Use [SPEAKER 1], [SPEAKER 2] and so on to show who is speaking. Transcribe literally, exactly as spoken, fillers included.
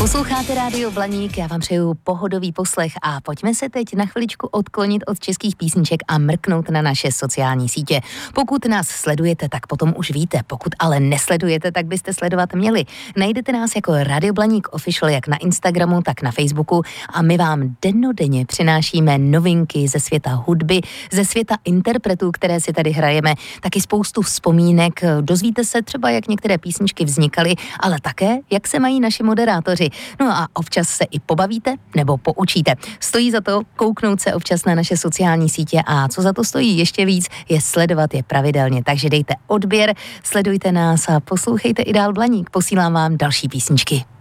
[SPEAKER 1] Posloucháte Rádio Blaník, já vám přeju pohodový poslech a pojďme se teď na chviličku odklonit od českých písniček a mrknout na naše sociální sítě. Pokud nás sledujete, tak potom už víte, pokud ale nesledujete, tak byste sledovat měli. Najdete nás jako Radio Blaník Official jak na Instagramu, tak na Facebooku a my vám dennodenně přinášíme novinky ze světa hudby, ze světa interpretů, které si tady hrajeme, taky spoustu vzpomínek. Dozvíte se třeba, jak některé písničky vznikaly, ale také, jak se mají naši moderátoři. No a občas se i pobavíte nebo poučíte. Stojí za to kouknout se občas na naše sociální sítě a co za to stojí ještě víc, je sledovat je pravidelně. Takže dejte odběr, sledujte nás a poslouchejte i dál Blaník. Posílám vám další písničky.